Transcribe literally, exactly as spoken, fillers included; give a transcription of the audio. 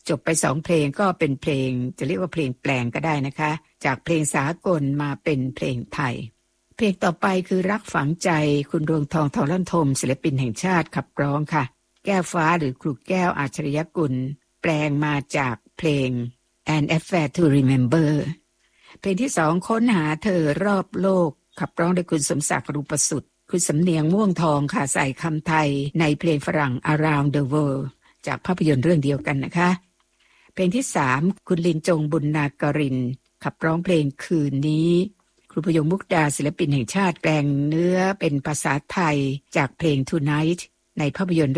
จบไปสองเพลงก็เป็นเพลงจะเรียกว่าเพลงแปลงก็ได้นะคะจากเพลงสากลมาเป็นเพลงไทยเพลงต่อไปคือรักฝังใจคุณดวงทองทองลั่นทมศิลปินแห่งชาติขับร้องค่ะแก้วฟ้าหรือครูแก้วอัจฉริยกุลแปลงมาจากเพลง An Affair to Remember เพลงที่สองค้นหาเธอรอบโลกขับร้องโดยคุณสมศักดิ์รูปสุทธิ์คุณสำเนียงม่วงทองค่ะใส่คำไทยในเพลงฝรั่ง Around the World จากภาพยนตร์เรื่องเดียวกันนะคะเพลงที่สามคุณลินจงบุญนาการินขับร้องเพลงคืนนี้ครูพยงมุกดาศิลปินแห่งชาติแปลงเนื้อเป็นภาษาไทยจากเพลง Tonight ในภาพยนตร์